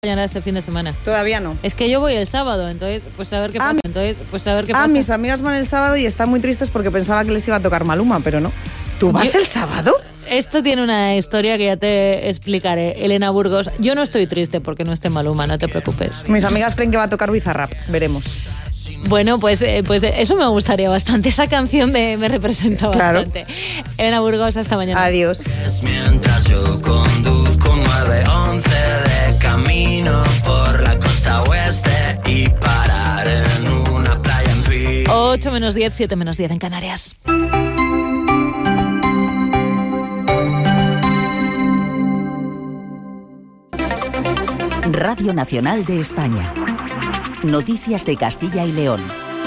acompañará este fin de semana? Todavía no. Es que yo voy el sábado, entonces pues a ver qué pasa. Mis amigas van el sábado y están muy tristes porque pensaba que les iba a tocar Maluma, pero no. ¿Tú vas el sábado? Esto tiene una historia que ya te explicaré, Elena Burgos. Yo no estoy triste porque no esté Maluma, no te preocupes. Mis amigas creen que va a tocar Bizarrap, veremos. Bueno, pues eso me gustaría bastante. Esa canción me representa bastante. Elena Burgos, hasta mañana. Adiós. Mientras yo conduzco 911 de camino por la costa oeste y parar en una playa en Pi. 8 menos 10, 7 menos 10 en Canarias. Radio Nacional de España. Noticias de Castilla y León.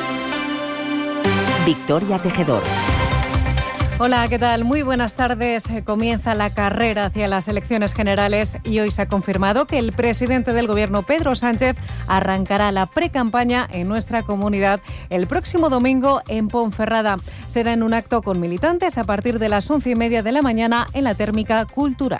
Victoria Tejedor. Hola, ¿qué tal? Muy buenas tardes. Comienza la carrera hacia las elecciones generales y hoy se ha confirmado que el presidente del Gobierno, Pedro Sánchez, arrancará la precampaña en nuestra comunidad el próximo domingo en Ponferrada. Será en un acto con militantes a partir de las 11:30 de la mañana en la Térmica Cultural.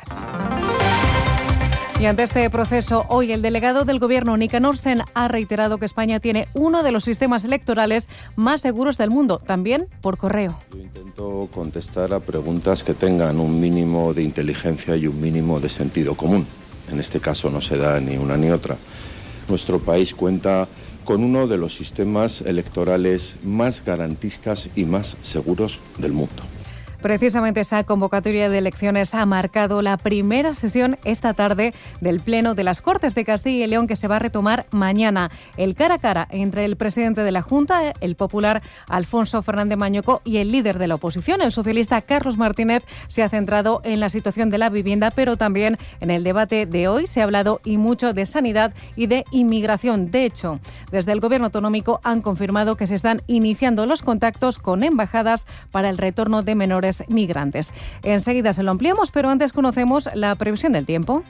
Y ante este proceso, hoy el delegado del Gobierno, Nicanor Sen, ha reiterado que España tiene uno de los sistemas electorales más seguros del mundo, también por correo. Yo intento contestar a preguntas que tengan un mínimo de inteligencia y un mínimo de sentido común. En este caso no se da ni una ni otra. Nuestro país cuenta con uno de los sistemas electorales más garantistas y más seguros del mundo. Precisamente esa convocatoria de elecciones ha marcado la primera sesión esta tarde del Pleno de las Cortes de Castilla y León, que se va a retomar mañana. El cara a cara entre el presidente de la Junta, el popular Alfonso Fernández Mañueco, y el líder de la oposición, el socialista Carlos Martínez, se ha centrado en la situación de la vivienda, pero también en el debate de hoy se ha hablado y mucho de sanidad y de inmigración. De hecho, desde el Gobierno autonómico han confirmado que se están iniciando los contactos con embajadas para el retorno de menores migrantes. Enseguida se lo ampliamos, pero antes conocemos la previsión del tiempo.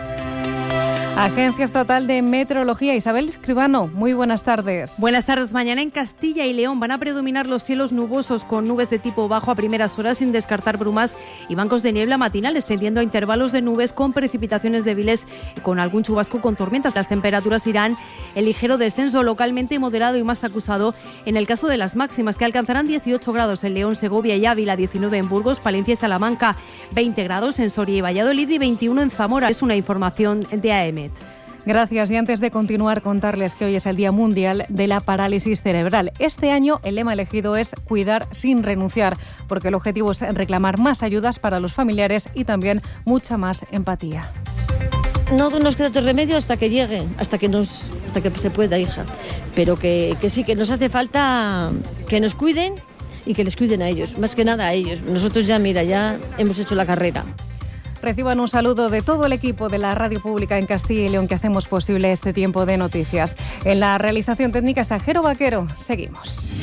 Agencia Estatal de Meteorología, Isabel Escribano, muy buenas tardes. Buenas tardes. Mañana en Castilla y León van a predominar los cielos nubosos con nubes de tipo bajo a primeras horas, sin descartar brumas y bancos de niebla matinales, tendiendo a intervalos de nubes con precipitaciones débiles y con algún chubasco con tormentas. Las temperaturas irán en ligero descenso, localmente moderado y más acusado en el caso de las máximas, que alcanzarán 18 grados en León, Segovia y Ávila, 19 en Burgos, Palencia y Salamanca, 20 grados en Soria y Valladolid y 21 en Zamora. Es una información de AEMET. Gracias. Y antes de continuar, contarles que hoy es el Día Mundial de la Parálisis Cerebral. Este año el lema elegido es cuidar sin renunciar, porque el objetivo es reclamar más ayudas para los familiares y también mucha más empatía. No nos queda otro remedio hasta que llegue, hasta que se pueda, hija. Pero que sí, que nos hace falta que nos cuiden y que les cuiden a ellos, más que nada a ellos. Nosotros ya hemos hecho la carrera. Reciban un saludo de todo el equipo de la Radio Pública en Castilla y León, que hacemos posible este tiempo de noticias. En la realización técnica está Jero Vaquero. Seguimos.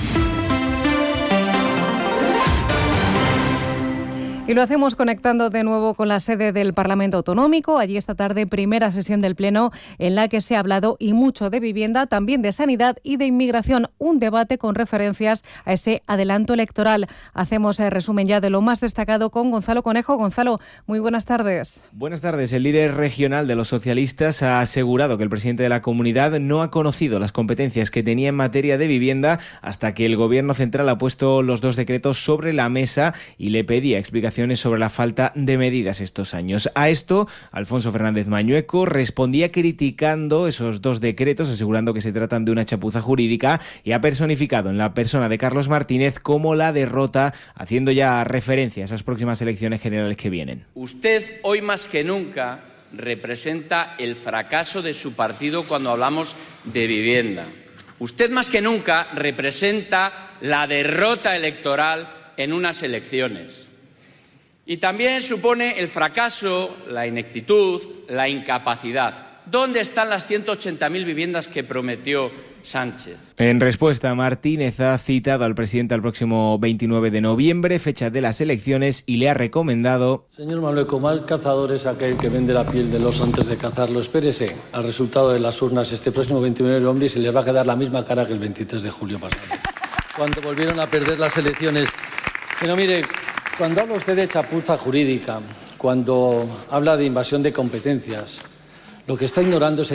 Y lo hacemos conectando de nuevo con la sede del Parlamento Autonómico. Allí esta tarde, primera sesión del Pleno en la que se ha hablado y mucho de vivienda, también de sanidad y de inmigración. Un debate con referencias a ese adelanto electoral. Hacemos el resumen ya de lo más destacado con Gonzalo Conejo. Gonzalo, muy buenas tardes. Buenas tardes. El líder regional de los socialistas ha asegurado que el presidente de la comunidad no ha conocido las competencias que tenía en materia de vivienda hasta que el Gobierno central ha puesto los dos decretos sobre la mesa y le pedía explicaciones sobre la falta de medidas estos años. A esto, Alfonso Fernández Mañueco respondía criticando esos dos decretos, asegurando que se tratan de una chapuza jurídica, y ha personificado en la persona de Carlos Martínez como la derrota, haciendo ya referencia a esas próximas elecciones generales que vienen. Usted, hoy más que nunca, representa el fracaso de su partido cuando hablamos de vivienda. Usted, más que nunca, representa la derrota electoral en unas elecciones. Y también supone el fracaso, la ineptitud, la incapacidad. ¿Dónde están las 180.000 viviendas que prometió Sánchez? En respuesta, Martínez ha citado al presidente al próximo 29 de noviembre, fecha de las elecciones, y le ha recomendado: Señor Mañueco, mal cazador es aquel que vende la piel del oso antes de cazarlo. Espérese al resultado de las urnas este próximo 29 de noviembre y se les va a quedar la misma cara que el 23 de julio pasado, cuando volvieron a perder las elecciones. Pero mire, cuando habla usted de chapuza jurídica, cuando habla de invasión de competencias, lo que está ignorando es